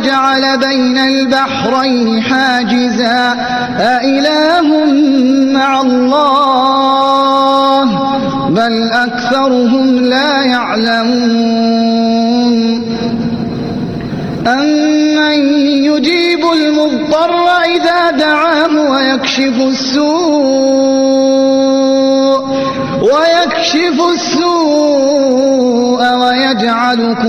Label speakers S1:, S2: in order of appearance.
S1: وجعل بين البحرين حاجزا أإله مع الله بل أكثرهم لا يعلمون أمن يجيب المضطر إذا دعاه ويكشف السوء ويجعلكم